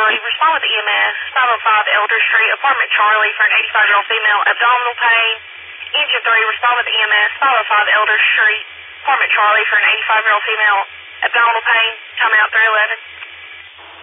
Charlie, respond with EMS, 505 Elder Street, apartment Charlie for an 85-year-old female, abdominal pain. Engine 3, respond with EMS, 505 Elder Street, apartment Charlie for an 85-year-old female, abdominal pain, timeout 311.